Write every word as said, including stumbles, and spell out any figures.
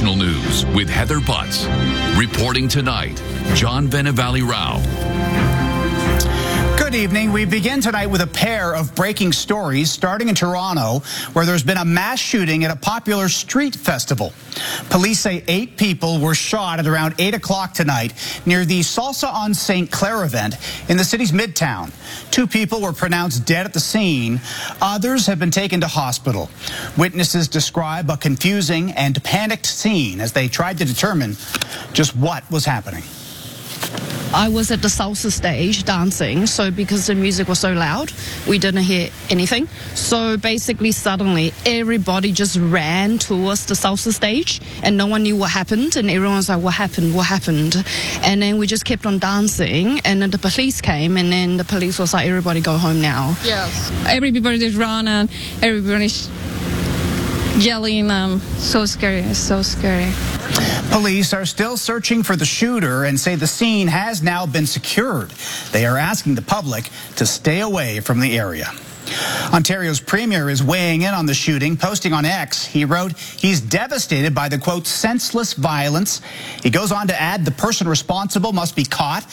National News with Heather Butts. Reporting tonight, John Benavali Rao. Good evening. We begin tonight with a pair of breaking stories, starting in Toronto, where there's been a mass shooting at a popular street festival. Police say eight people were shot at around eight o'clock tonight near the Salsa on Saint Clair event in the city's midtown. Two people were pronounced dead at the scene. Others have been taken to hospital. Witnesses describe a confusing and panicked scene as they tried to determine just what was happening. I was at the salsa stage dancing, so because the music was so loud, we didn't hear anything. So basically, suddenly, everybody just ran towards the salsa stage, and no one knew what happened, and everyone was like, what happened, what happened? And then we just kept on dancing, and then the police came, and then the police was like, everybody go home now. Yes. Everybody just ran, and everybody's yelling, um, so scary, it's so scary. Police are still searching for the shooter and say the scene has now been secured. They are asking the public to stay away from the area. Ontario's premier is weighing in on the shooting, posting on X. He wrote he's devastated by the, quote, senseless violence. He goes on to add the person responsible must be caught